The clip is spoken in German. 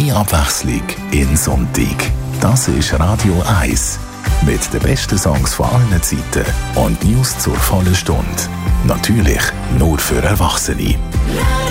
Mehr Abwechslung in Sonntag. Das ist Radio 1. Mit den besten Songs von allen Zeiten und News zur vollen Stunde. Natürlich nur für Erwachsene.